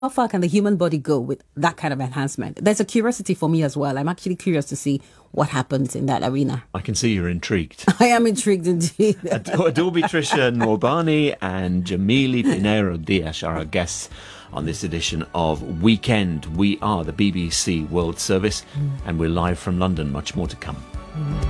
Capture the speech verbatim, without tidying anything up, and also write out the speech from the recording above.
How far can the human body go with that kind of enhancement? There's a curiosity for me as well. I'm actually curious to see what happens in that arena. I can see you're intrigued. I am intrigued indeed. Adobe Tricia Norbani and Jamili Pinero Diaz are our guests on this edition of Weekend. We are the B B C World Service, mm. and we're live from London. Much more to come. Mm.